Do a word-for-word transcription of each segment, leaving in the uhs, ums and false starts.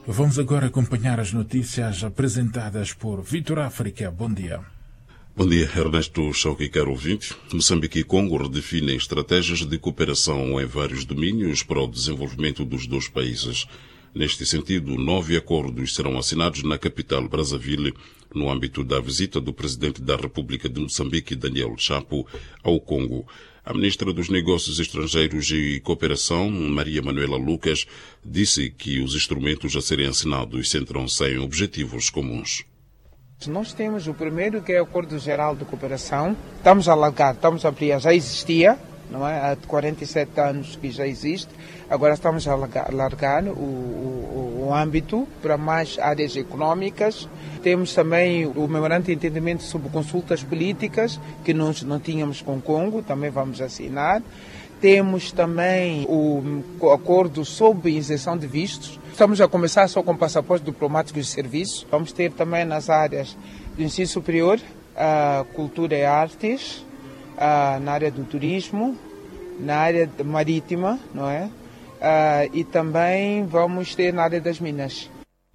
Vamos agora acompanhar as notícias apresentadas por Vitor África. Bom dia. Bom dia, Ernesto Chauque, caro ouvinte. Moçambique e Congo redefinem estratégias de cooperação em vários domínios para o desenvolvimento dos dois países. Neste sentido, nove acordos serão assinados na capital Brazzaville, no âmbito da visita do presidente da República de Moçambique, Daniel Chapo, ao Congo. A ministra dos Negócios Estrangeiros e Cooperação, Maria Manuela Lucas, disse que os instrumentos a serem assinados centram-se em objetivos comuns. Nós temos o primeiro, que é o Acordo Geral de Cooperação. Estamos a alargar, estamos a ampliar, já existia, não é? Há quarenta e sete anos que já existe. Agora estamos a alargar o, o, o âmbito para mais áreas econômicas. Temos também o memorando de entendimento sobre consultas políticas, que nós não tínhamos com o Congo, também vamos assinar. Temos também o acordo sobre isenção de vistos. Estamos a começar só com passaportes diplomáticos de serviço. Vamos ter também nas áreas do ensino superior, a cultura e artes, a, na área do turismo, na área marítima, não é? A, e também vamos ter na área das minas.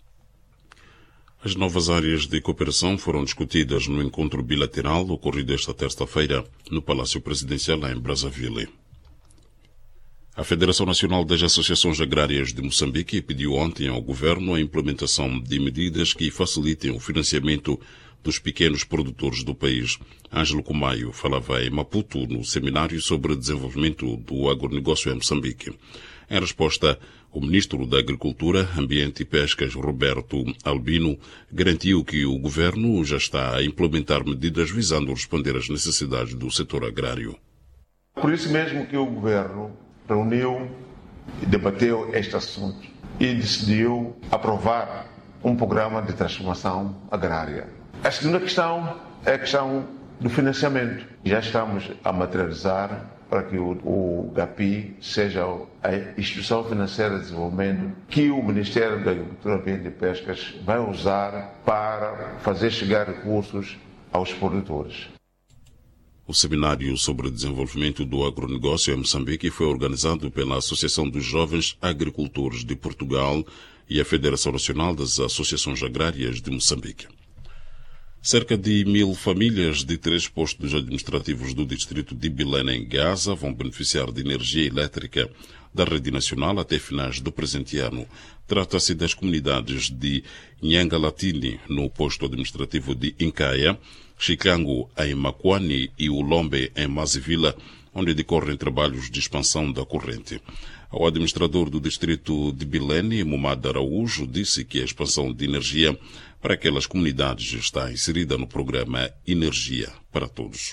As novas áreas de cooperação foram discutidas no encontro bilateral ocorrido esta terça-feira no Palácio Presidencial em Brazzaville. A Federação Nacional das Associações Agrárias de Moçambique pediu ontem ao governo a implementação de medidas que facilitem o financiamento dos pequenos produtores do país. Ângelo Cumaio falava em Maputo no seminário sobre desenvolvimento do agronegócio em Moçambique. Em resposta, o ministro da Agricultura, Ambiente e Pescas, Roberto Albino, garantiu que o governo já está a implementar medidas visando responder às necessidades do setor agrário. Por isso mesmo que o governo reuniu e debateu este assunto e decidiu aprovar um programa de transformação agrária. A segunda questão é a questão do financiamento. Já estamos a materializar para que o, o GAPI seja a instituição financeira de desenvolvimento que o Ministério da Agricultura, Ambiente e Pescas vai usar para fazer chegar recursos aos produtores. O seminário sobre desenvolvimento do agronegócio em Moçambique foi organizado pela Associação dos Jovens Agricultores de Portugal e a Federação Nacional das Associações Agrárias de Moçambique. Cerca de mil famílias de três postos administrativos do distrito de Bilene, em Gaza, vão beneficiar de energia elétrica da rede nacional até finais do presente ano. Trata-se das comunidades de Nhangalatini, no posto administrativo de Incaia, Chicango, em Makwani, e Ulombe, em Mazivila, onde decorrem trabalhos de expansão da corrente. O administrador do distrito de Bilene, Mumad Araújo, disse que a expansão de energia para aquelas comunidades está inserida no programa Energia para Todos.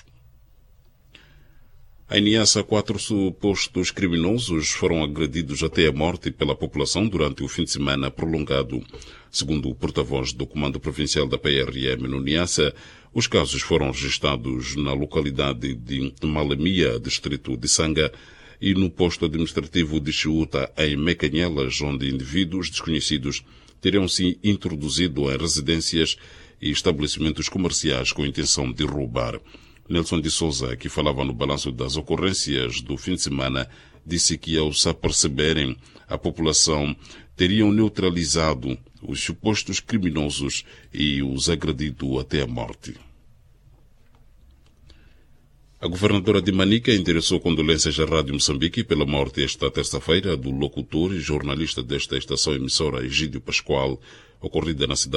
Em Niassa, quatro supostos criminosos foram agredidos até a morte pela população durante o fim de semana prolongado. Segundo o porta-voz do Comando Provincial da P R M no Niassa, os casos foram registrados na localidade de Malamia, distrito de Sanga, e no posto administrativo de Chiuta, em Mecanhelas, onde indivíduos desconhecidos teriam se introduzido em residências e estabelecimentos comerciais com a intenção de roubar. Nelson de Souza, que falava no balanço das ocorrências do fim de semana, disse que, ao se aperceberem, a população teriam neutralizado os supostos criminosos e os agredido até a morte. A governadora de Manica endereçou condolências à Rádio Moçambique pela morte esta terça-feira do locutor e jornalista desta estação emissora Egídio Pascoal, ocorrida na cidade